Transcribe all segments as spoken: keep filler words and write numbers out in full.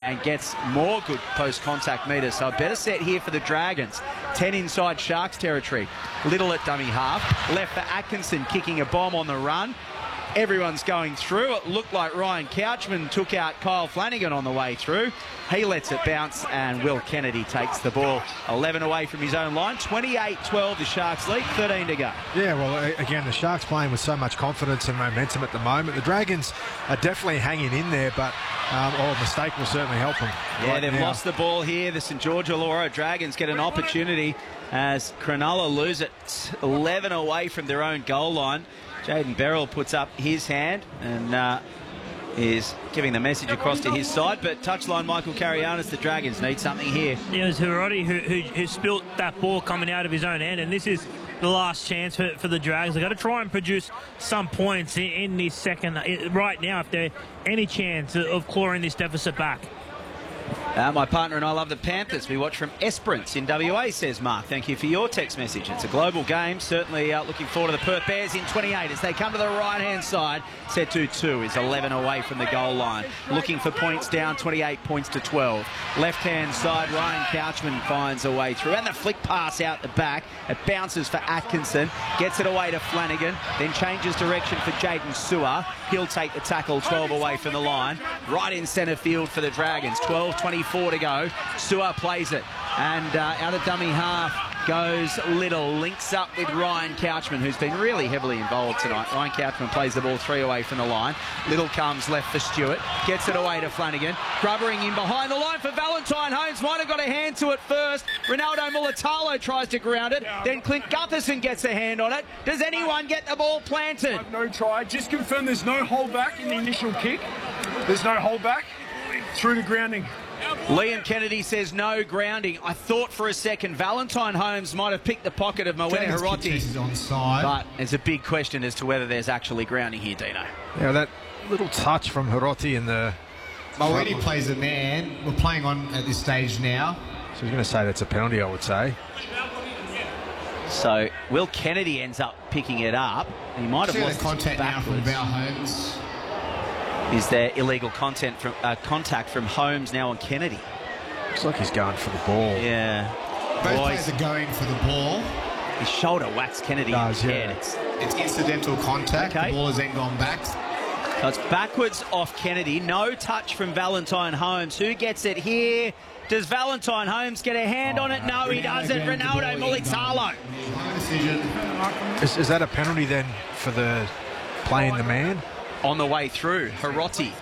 and gets more good post-contact meters. So a better set here for the Dragons. ten inside Sharks territory. Little at dummy half. Left for Atkinson, kicking a bomb on the run. Everyone's going through. It looked like Ryan Couchman took out Kyle Flanagan on the way through. He lets it bounce, and Will Kennedy takes the ball. eleven away from his own line. twenty-eight twelve, the Sharks lead. thirteen to go. Yeah, well, again, the Sharks playing with so much confidence and momentum at the moment. The Dragons are definitely hanging in there, but um, oh, a mistake will certainly help them. Yeah, right they've now. lost the ball here. The St George Illawarra Dragons get an opportunity as Cronulla lose it eleven away from their own goal line. Jaden Beryl puts up his hand and uh, is giving the message across to his side. But touchline Michael Carianis, the Dragons need something here. Yeah, it was Hiroti who, who, who spilt that ball coming out of his own end, and this is the last chance for, for the Dragons. They've got to try and produce some points in, in this second, right now, if there's any chance of clawing this deficit back. Uh, my partner and I love the Panthers. We watch from Esperance in W A, says Mark. Thank you for your text message. It's a global game. Certainly uh, looking forward to the Perth Bears in twenty-eight as they come to the right-hand side. Set two two is eleven away from the goal line. Looking for points down, twenty-eight points to twelve. Left-hand side, Ryan Couchman finds a way through. And the flick pass out the back. It bounces for Atkinson. Gets it away to Flanagan. Then changes direction for Jaden Sewer. He'll take the tackle, twelve away from the line. Right in centre field for the Dragons. twelve twenty-four to go. Sewer plays it. And uh, out of dummy half goes Little. Links up with Ryan Couchman, who's been really heavily involved tonight. Ryan Couchman plays the ball three away from the line. Little comes left for Stewart. Gets it away to Flanagan. Grubbering in behind the line for Valentine Holmes. Might have got a hand to it first. Ronaldo Mulatalo tries to ground it. Then Clint Gutherson gets a hand on it. Does anyone get the ball planted? No try. Just confirm there's no holdback in the initial kick. There's no holdback through the grounding. Liam Kennedy says no grounding. I thought for a second Valentine Holmes might have picked the pocket of Mawene Hiroti. But it's a big question as to whether there's actually grounding here, Dino. Yeah, that little touch from Hiroti in the... Mawene plays a man. We're playing on at this stage now. So he's going to say that's a penalty, I would say. So Will Kennedy ends up picking it up. He might have See lost the contact now from Val Holmes. Is there illegal content from uh, contact from Holmes now on Kennedy? Looks like he's going for the ball. Yeah. Both Boys, players are going for the ball. his shoulder whacks Kennedy Does, in the yeah. head. It's, It's incidental contact. Okay. The ball has then gone back. so it's backwards off Kennedy. No touch from Valentine Holmes. Who gets it here? Does Valentine Holmes get a hand on it? No, he doesn't. Ronaldo Mulatalo. Decision. Is, is that a penalty then for the playing the man? On the way through, Hiroti.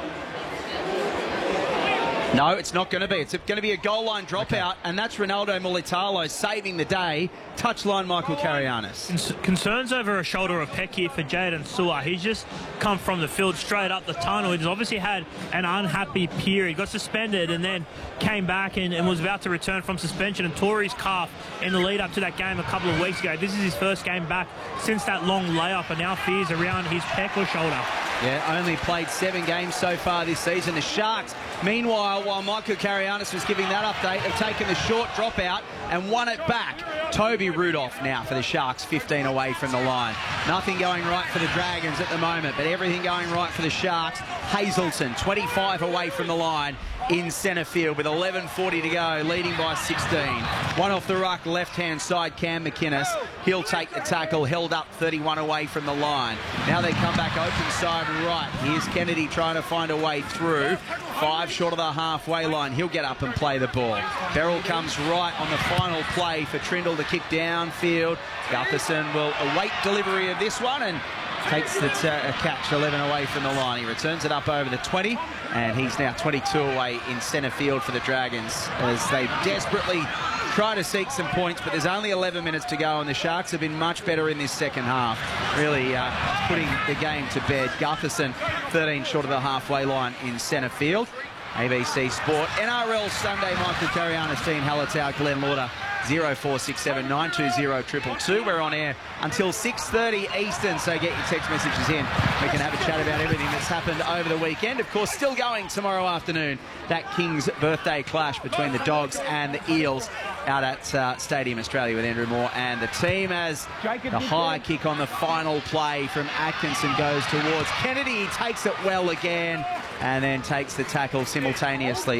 No, it's not going to be. It's going to be a goal line dropout, okay. And that's Ronaldo Mulatalo saving the day. Touchline Michael Carianis. Concerns over a shoulder of Peck here for Jaden Sewer. He's just come from the field straight up the tunnel. He's obviously had an unhappy period. Got suspended and then came back and, and was about to return from suspension and tore his calf in the lead up to that game a couple of weeks ago. This is his first game back since that long layup, and now fears around his pec or shoulder. Yeah, only played seven games so far this season. The Sharks, meanwhile, while Michael Carianis was giving that update, have taken the short dropout and won it back. Toby Rudolph now for the Sharks, fifteen away from the line. Nothing going right for the Dragons at the moment, but everything going right for the Sharks. Hazelton, twenty-five away from the line in centre field with eleven forty to go, leading by sixteen. One off the ruck, left-hand side, Cam McInnes. He'll take the tackle, held up thirty-one away from the line. Now they come back open side right. Here's Kennedy trying to find a way through. Five short of the halfway line. He'll get up and play the ball. Beryl comes right on the final play for Trindle to kick downfield. Gutherson will await delivery of this one and takes the uh, catch eleven away from the line. He returns it up over the twenty, and he's now twenty-two away in centre field for the Dragons as they desperately try to seek some points, but there's only eleven minutes to go, and the Sharks have been much better in this second half, really uh, putting the game to bed. Gutherson, thirteen short of the halfway line in centre field. A B C Sport, N R L Sunday, Michael Carianis, Dean Hallertau, Glenn Lauder, zero four six seven nine two zero two two two. We're on air until six thirty Eastern, so get your text messages in. We can have a chat about everything that's happened over the weekend. Of course, still going tomorrow afternoon, that King's birthday clash between the Dogs and the Eels out at uh, Stadium Australia with Andrew Moore and the team, as the high kick on the final play from Atkinson goes towards Kennedy. He takes it well again and then takes the tackle simultaneously